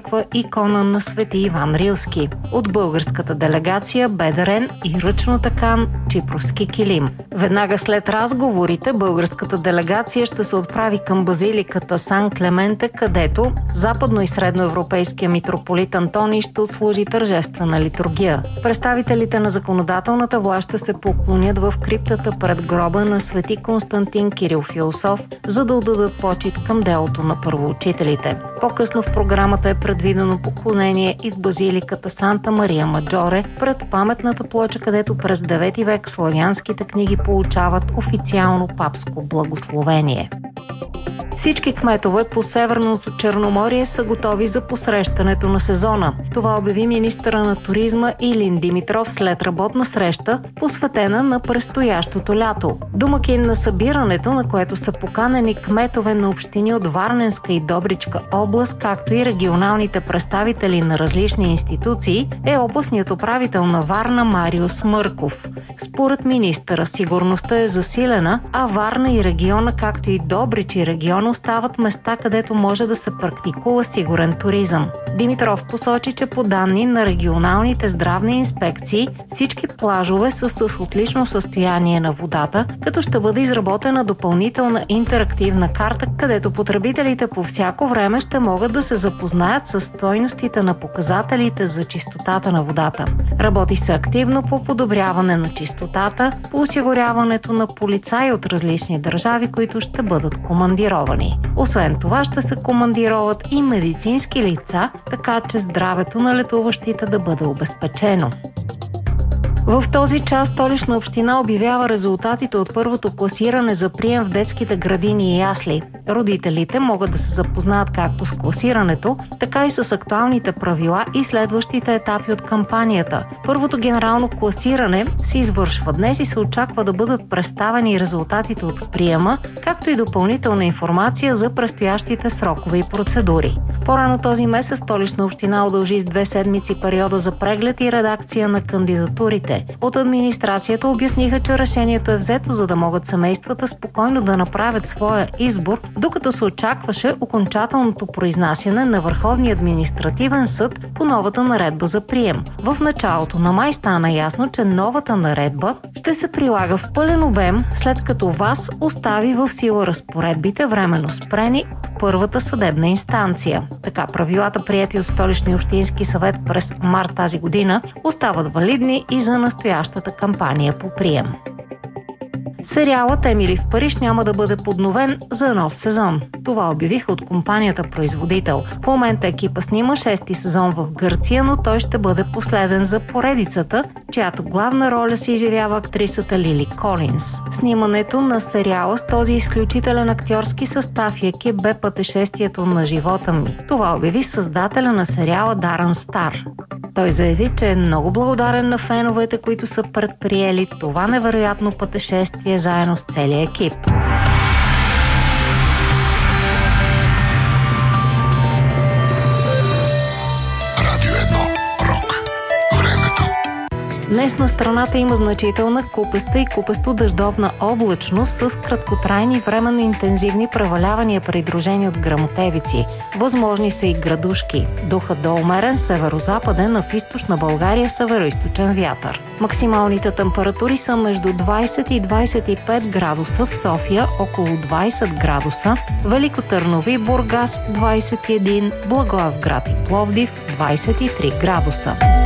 църква икона на Свети Иван Рилски. От българската делегация бе дарен и ръчно такан чипровски килим. Веднага след разговорите българската делегация ще се отправи към базиликата Сан Клементе, където западно и средноевропейския митрополит Антоний ще отслужи тържествена литургия. Представителите на законодателната власт ще се поклонят в криптата пред гроба на Свети Константин Кирил Философ, за да отдадат почит към делото на първоучителите. По-късно в програмата е предвидено поклонение и в базиликата Санта Мария Маджоре пред паметната плоча, където през 9 век славянските книги получават официално папско благословение. Всички кметове по Северното Черноморие са готови за посрещането на сезона. Това обяви министъра на туризма Илин Димитров след работна среща, посветена на предстоящото лято. Домакин на събирането, на което са поканени кметове на общини от Варненска и Добричка област, както и регионалните представители на различни институции, е областният управител на Варна Мариус Мърков. Според министъра, сигурността е засилена, а Варна и региона, както и Добрич и регион, остават места, където може да се практикува сигурен туризъм. Димитров посочи, че по данни на регионалните здравни инспекции всички плажове са с отлично състояние на водата, като ще бъде изработена допълнителна интерактивна карта, където потребителите по всяко време ще могат да се запознаят с стойностите на показателите за чистотата на водата. Работи се активно по подобряване на чистотата, по осигуряването на полицаи от различни държави, които ще бъдат командировани. Освен това ще се командироват и медицински лица, така че здравето на летуващите да бъде обезпечено. В този час Столична община обявява резултатите от първото класиране за прием в детските градини и ясли. Родителите могат да се запознаят както с класирането, така и с актуалните правила и следващите етапи от кампанията. Първото генерално класиране се извършва днес и се очаква да бъдат представени резултатите от приема, както и допълнителна информация за предстоящите срокове и процедури. По-рано този месец Столична община удължи с 2 седмици периода за преглед и редакция на кандидатурите. От администрацията обясниха, че решението е взето, за да могат семействата спокойно да направят своя избор, докато се очакваше окончателното произнасяне на Върховния административен съд по новата наредба за прием. В началото на май стана ясно, че новата наредба ще се прилага в пълен обем, след като ВАС остави в сила разпоредбите, временно спрени от първата съдебна инстанция. Така правилата, приети от Столичния общински съвет през март тази година, остават валидни и за настоящата кампания по прием. Сериалът „Емили в Париж“ няма да бъде подновен за нов сезон. Това обявиха от компанията производител. В момента екипа снима 6-ти сезон в Гърция, но той ще бъде последен за поредицата, чиято главна роля се изявява актрисата Лили Колинс. Снимането на сериала с този изключителен актьорски състав и екип бе пътешествието на живота ми. Това обяви създателя на сериала Дарън Стар. Той заяви, че е много благодарен на феновете, които са предприели това невероятно пътешествие заедно с целия екип. Радио 1. Рок. Времето. Днес на страната има значителна купеста и купесто-дъждовна облачност с краткотрайни временно интензивни превалявания, придружени от гръмотевици. Възможни са и градушки. Духът до умерен северо-западен, а в източна България северо-източен вятър. Максималните температури са между 20 и 25 градуса, в София около 20 градуса, Велико Търново и Бургас 21, Благоевград и Пловдив 23 градуса.